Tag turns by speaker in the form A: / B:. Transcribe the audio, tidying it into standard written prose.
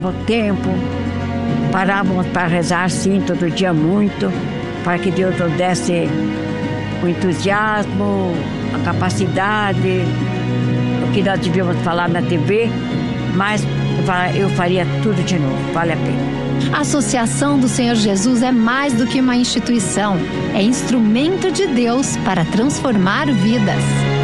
A: No tempo, parávamos para rezar sim, todo dia muito, para que Deus nos desse o entusiasmo, a capacidade, o que nós devíamos falar na TV, mas eu faria tudo de novo, vale a pena.
B: A Associação do Senhor Jesus é mais do que uma instituição, é instrumento de Deus para transformar vidas.